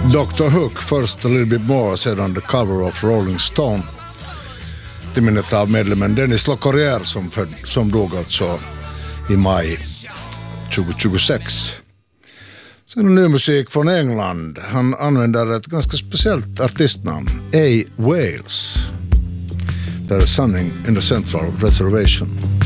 Dr. Hook, först A Little Bit More, sedan The Cover of Rolling Stone. Till minnet av medlemmen Dennis Locorriere som dog alltså i maj 2026. Sen är ny musik från England. Han använder ett ganska speciellt artistnamn, A. Wales. Det är Sunning in the Central Reservation.